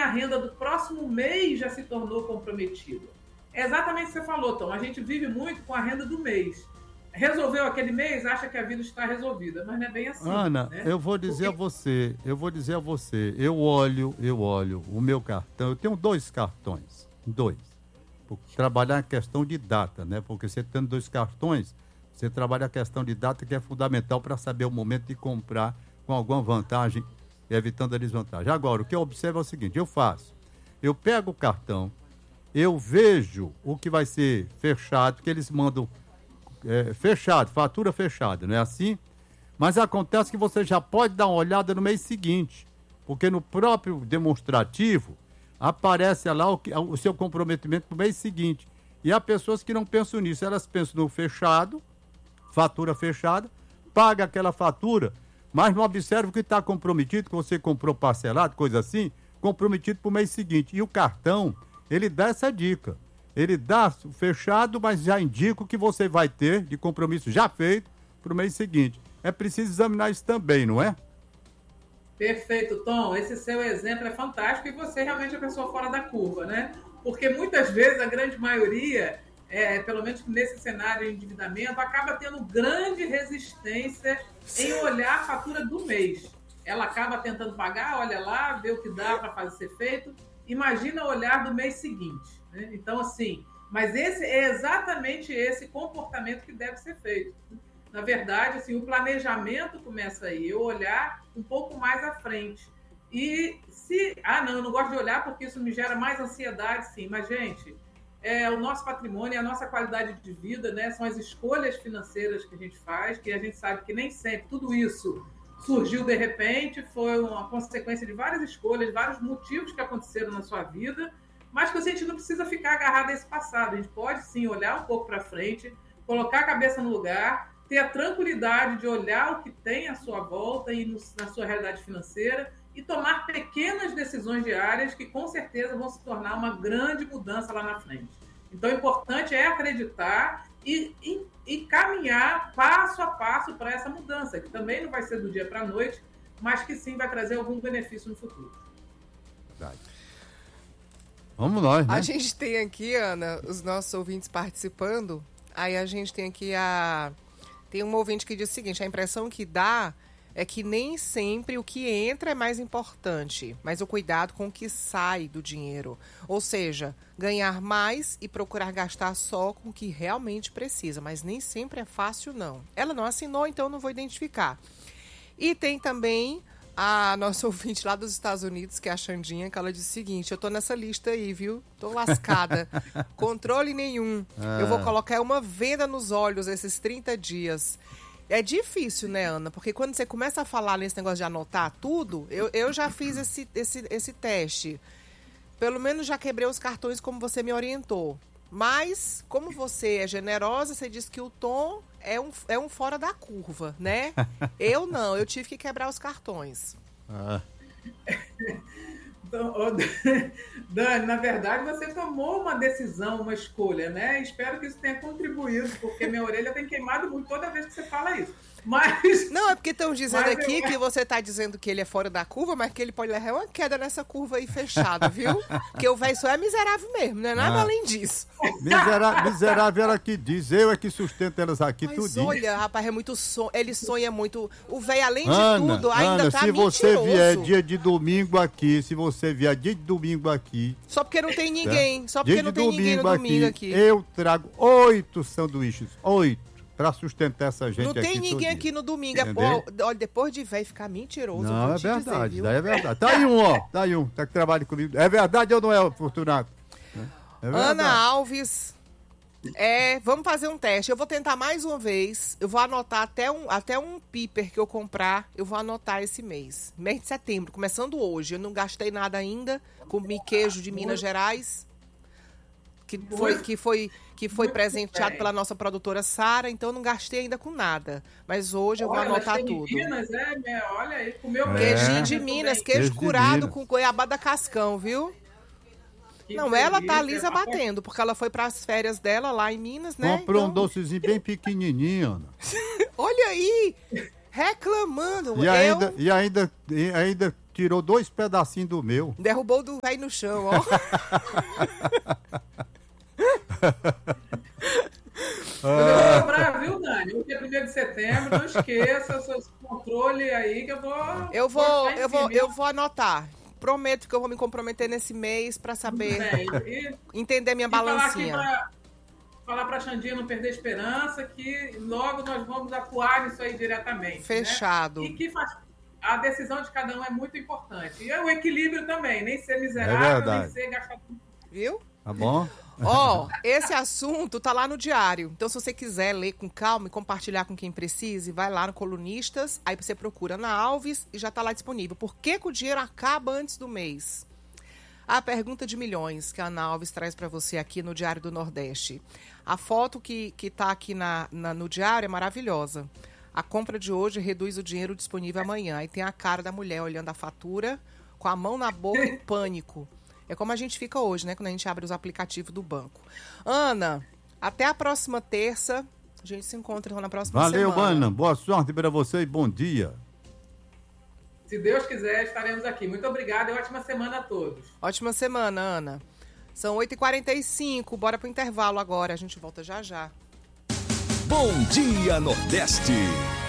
minha renda do próximo mês já se tornou comprometida. É exatamente o que você falou, Tom. A gente vive muito com a renda do mês. Resolveu aquele mês, acha que a vida está resolvida, mas não é bem assim. Ana, né? eu vou dizer a você, eu olho o meu cartão, eu tenho 2 cartões, 2. Trabalhar a questão de data, né? Porque você tendo 2 cartões, você trabalha a questão de data, que é fundamental para saber o momento de comprar com alguma vantagem, evitando a desvantagem. Agora, o que eu observo é o seguinte, eu pego o cartão, eu vejo o que vai ser fechado, que eles mandam fechado, fatura fechada, não é assim? Mas acontece que você já pode dar uma olhada no mês seguinte, porque no próprio demonstrativo aparece lá o seu comprometimento no mês seguinte. E há pessoas que não pensam nisso, elas pensam no fechado, fatura fechada, paga aquela fatura, mas não observa o que está comprometido, que você comprou parcelado, coisa assim, comprometido para o mês seguinte. E o cartão, ele dá essa dica. Ele dá fechado, mas já indica o que você vai ter de compromisso já feito para o mês seguinte. É preciso examinar isso também, não é? Perfeito, Tom. Esse seu exemplo é fantástico e você realmente é a pessoa fora da curva, né? Porque muitas vezes a grande maioria, pelo menos nesse cenário de endividamento, acaba tendo grande resistência em olhar a fatura do mês. Ela acaba tentando pagar, olha lá, vê o que dá para fazer ser feito. Imagina olhar do mês seguinte. Né? Então, assim, mas esse é exatamente esse comportamento que deve ser feito. Na verdade, assim, o planejamento começa aí, eu olhar um pouco mais à frente. E se... não, eu não gosto de olhar porque isso me gera mais ansiedade, sim. Mas, gente, o nosso patrimônio, a nossa qualidade de vida, né? São as escolhas financeiras que a gente faz, que a gente sabe que nem sempre tudo isso surgiu de repente, foi uma consequência de várias escolhas, vários motivos que aconteceram na sua vida, mas que a gente não precisa ficar agarrado a esse passado. A gente pode, sim, olhar um pouco para frente, colocar a cabeça no lugar, ter a tranquilidade de olhar o que tem à sua volta e na sua realidade financeira e tomar pequenas decisões diárias que, com certeza, vão se tornar uma grande mudança lá na frente. Então, o importante é acreditar e caminhar passo a passo para essa mudança, que também não vai ser do dia para a noite, mas que sim vai trazer algum benefício no futuro. Verdade. Vamos nós, né? A gente tem aqui, Ana, os nossos ouvintes participando. Aí a gente tem aqui tem um ouvinte que diz o seguinte: a impressão que dá é que nem sempre o que entra é mais importante, mas o cuidado com o que sai do dinheiro. Ou seja, ganhar mais e procurar gastar só com o que realmente precisa, mas nem sempre é fácil, não. Ela não assinou, então não vou identificar. E tem também a nossa ouvinte lá dos Estados Unidos, que é a Xandinha, que ela diz o seguinte: eu tô nessa lista aí, viu? Tô lascada. Controle nenhum. Eu vou colocar uma venda nos olhos esses 30 dias. É difícil, né, Ana? Porque quando você começa a falar nesse negócio de anotar tudo, eu já fiz esse teste. Pelo menos já quebrei os cartões como você me orientou. Mas, como você é generosa, você disse que o Tom é um fora da curva, né? Eu não, eu tive que quebrar os cartões. Dani, na verdade, você tomou uma decisão, uma escolha, né? Espero que isso tenha contribuído, porque minha orelha tem queimado muito toda vez que você fala isso. Mas... Não, é porque estão dizendo aqui que você está dizendo que ele é fora da curva, mas que ele pode levar uma queda nessa curva aí fechada, viu? Porque o velho só é miserável mesmo, não é nada além disso. Miserável ela que diz, eu é que sustento elas aqui mas tudinho. Olha, rapaz, é muito ele sonha muito. O velho, além de Ana, tudo, ainda tá se mentiroso. você vier dia de domingo aqui, Só porque não tem ninguém, só porque dia não de tem ninguém no domingo aqui. Eu trago 8 sanduíches, 8. Pra sustentar essa gente aqui. Não tem ninguém aqui no domingo. Olha, depois de velho ficar mentiroso. Não, é verdade. Dizer, é verdade. Tá aí um, ó. Tá aí um. Tá que trabalha comigo. É verdade ou não é, Fortunato? É Ana Alves. Vamos fazer um teste. Eu vou tentar mais uma vez. Eu vou anotar até um piper que eu comprar. Eu vou anotar esse mês. Mês de setembro, começando hoje. Eu não gastei nada ainda. Comi queijo de Minas Gerais. Que foi presenteado pela nossa produtora Sara, então eu não gastei ainda com nada. Mas hoje eu vou anotar tudo. Minas, olha aí, comeu queijinho de Minas, queijo curado com goiabada cascão, viu? Não, ela tá lisa batendo, porque ela foi para as férias dela lá em Minas, né? Comprou um docezinho bem pequenininho, Ana. Olha aí! Reclamando. E ainda tirou 2 pedacinhos do meu. Derrubou do velho no chão, ó. Eu vou lembrar, viu, Dani? O dia 1º de setembro, não esqueça o seu controle aí que eu vou anotar. Prometo que eu vou me comprometer nesse mês para saber entender minha balancinha. Falar para a Xandinha não perder esperança, que logo nós vamos atuar nisso aí diretamente. Fechado. Né? E que a decisão de cada um é muito importante. E o equilíbrio também, nem ser miserável, nem ser gastador. Viu? Tá bom? Ó, esse assunto tá lá no diário. Então, se você quiser ler com calma e compartilhar com quem precise, vai lá no Colunistas, aí você procura Ana Alves e já tá lá disponível. Por que o dinheiro acaba antes do mês? A pergunta de milhões que a Ana Alves traz para você aqui no Diário do Nordeste. A foto que tá aqui no diário é maravilhosa. A compra de hoje reduz o dinheiro disponível amanhã. Aí tem a cara da mulher olhando a fatura, com a mão na boca em pânico. É como a gente fica hoje, né? Quando a gente abre os aplicativos do banco. Ana, até a próxima terça. A gente se encontra na próxima semana. Valeu, Ana. Boa sorte para você e bom dia. Se Deus quiser, estaremos aqui. Muito obrigada e ótima semana a todos. Ótima semana, Ana. São 8h45. Bora pro intervalo agora. A gente volta já já. Bom Dia Nordeste.